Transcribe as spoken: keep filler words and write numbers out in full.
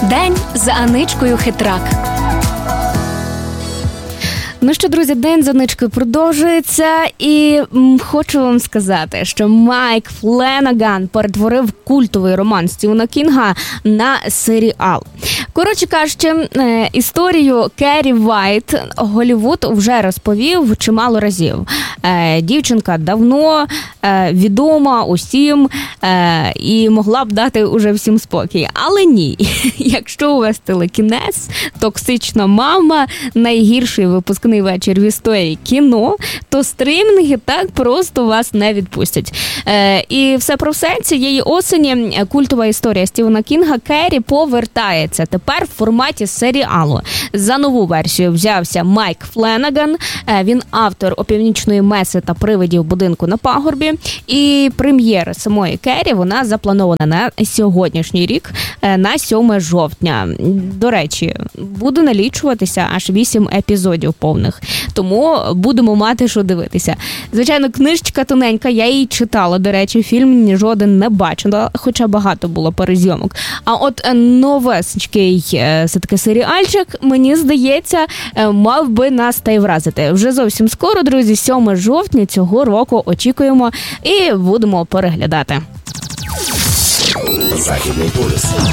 День за Аничкою Хитрак. Ну що, друзі, день за Аничкою продовжується, і м, хочу вам сказати, що Майк Фленаган перетворив культовий роман Стівена Кінга на серіал. Коротше кажучи, е, історію Керрі Вайт Голлівуд вже розповів чимало разів. Е, дівчинка давно е, відома усім е, і могла б дати уже всім спокій. Але ні, якщо у вас телекінез, токсична мама, найгірший випускний вечір в історії кіно, то стримінги так просто вас не відпустять. Е, і все про все, цієї осені культова історія Стівена Кінга Керрі повертається тепер в форматі серіалу. За нову версію взявся Майк Фленаган. Е, він автор «Опівнічної меси та привидів будинку на пагорбі». І прем'єра самої Керрі, вона запланована на сьогоднішній рік, е, на сьоме жовтня. До речі, буде налічуватися аж вісім епізодів повних. Тому будемо мати що дивитися. Звичайно, книжечка тоненька, я її читала, до речі, фільм ні жоден не бачила, хоча багато було перезйомок. А от новесенький все-таки серіальчик, мені здається, мав би нас та й вразити. Вже зовсім скоро, друзі, сьоме жовтня цього року очікуємо і будемо переглядати. Західний полюс.